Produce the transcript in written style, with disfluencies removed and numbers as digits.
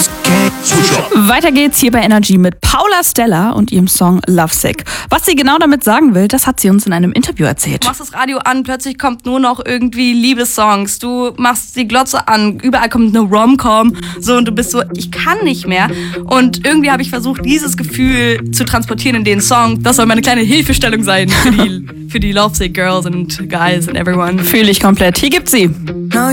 Weiter geht's hier bei Energy mit Paula Stella und ihrem Song Lovesick. Was sie genau damit sagen will, das hat sie uns in einem Interview erzählt. Du machst das Radio an, plötzlich kommt nur noch irgendwie Liebessongs. Du machst die Glotze an, überall kommt eine Rom-Com. So, und du bist so, ich kann nicht mehr. Und irgendwie habe ich versucht, dieses Gefühl zu transportieren in den Song. Das soll meine kleine Hilfestellung sein für die Lovesick Girls and Guys and everyone. Fühle ich komplett. Hier gibt's sie.